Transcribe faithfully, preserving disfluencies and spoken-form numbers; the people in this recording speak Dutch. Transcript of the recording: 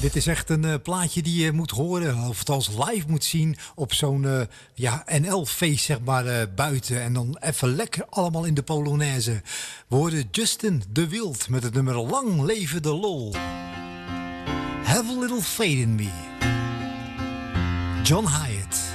Dit is echt een uh, plaatje die je moet horen, of althans live moet zien op zo'n uh, ja, N L-feest, zeg maar, uh, buiten. En dan even lekker allemaal in de Polonaise. We hoorden Justin de Wild met het nummer Lang Leven de Lol. Have a little faith in me. John Hyatt.